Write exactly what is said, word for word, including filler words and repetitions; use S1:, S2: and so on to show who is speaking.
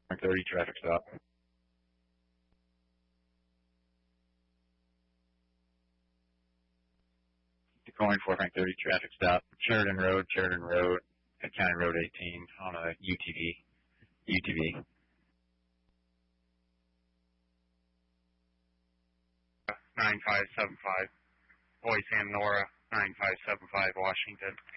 S1: thirty traffic stop. Going for Frank thirty traffic stop. Sheridan Road, Sheridan Road, at County Road eighteen on a U T V. U T V.
S2: nine five seven five. Boy Sam Nora, nine five seven five, Washington.